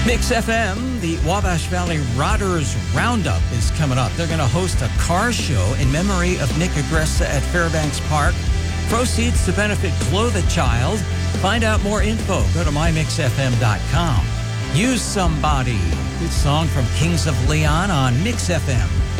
Mix FM, the Wabash Valley Rodders Roundup is coming up. They're going to host a car show in memory of Nick Agresta at Fairbanks Park. Proceeds to benefit Glow the Child. Find out more info. Go to mymixfm.com. Use Somebody. Good song from Kings of Leon on Mix FM.